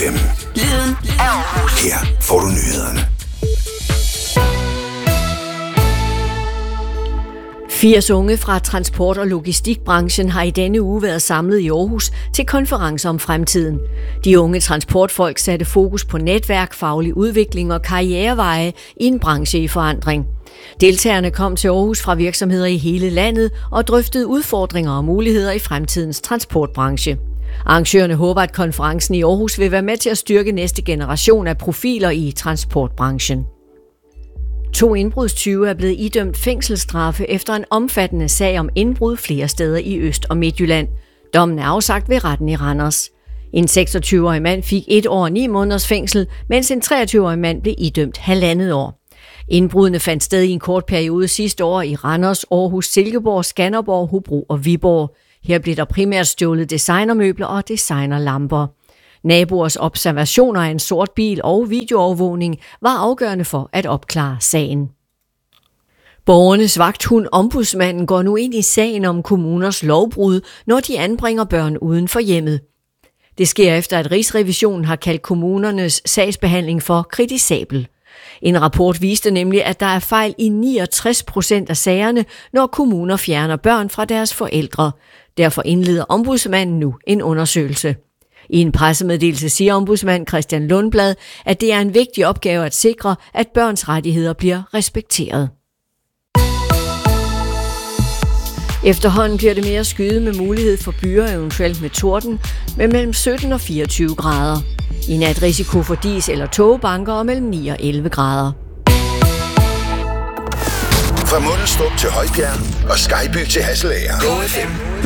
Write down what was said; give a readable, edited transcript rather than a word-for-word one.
FM. Lyden af Aarhus. Her får du nyhederne. 80 unge fra transport- og logistikbranchen har i denne uge været samlet i Aarhus til konferencer om fremtiden. De unge transportfolk satte fokus på netværk, faglig udvikling og karriereveje i en branche i forandring. Deltagerne kom til Aarhus fra virksomheder i hele landet og drøftede udfordringer og muligheder i fremtidens transportbranche. Arrangørerne håber, at konferencen i Aarhus vil være med til at styrke næste generation af profiler i transportbranchen. 2 indbrudstyve er blevet idømt fængselsstraffe efter en omfattende sag om indbrud flere steder i Øst- og Midtjylland. Dommen er afsagt ved retten i Randers. En 26-årig mand fik 1 år og 9 måneders fængsel, mens en 23-årig mand blev idømt 1,5 år. Indbrudene fandt sted i en kort periode sidste år i Randers, Aarhus, Silkeborg, Skanderborg, Hobro og Viborg. Her blev der primært stjålet designermøbler og designerlamper. Naboers observationer af en sort bil og videoovervågning var afgørende for at opklare sagen. Borgernes vagthund Ombudsmanden går nu ind i sagen om kommuners lovbrud, når de anbringer børn uden for hjemmet. Det sker efter, at Rigsrevisionen har kaldt kommunernes sagsbehandling for kritisabel. En rapport viste nemlig, at der er fejl i 69% af sagerne, når kommuner fjerner børn fra deres forældre. Derfor indleder Ombudsmanden nu en undersøgelse. I en pressemeddelelse siger ombudsmand Christian Lundblad, at det er en vigtig opgave at sikre, at børns rettigheder bliver respekteret. Efterhånden bliver det mere skyet med mulighed for byer, eventuelt med torden, med mellem 17 og 24 grader. I nat risiko for dis- eller tågebanker og mellem 9 og 11 grader. Fra Mundelstrup til Højbjerg og Skyby til Hasselager. Go FM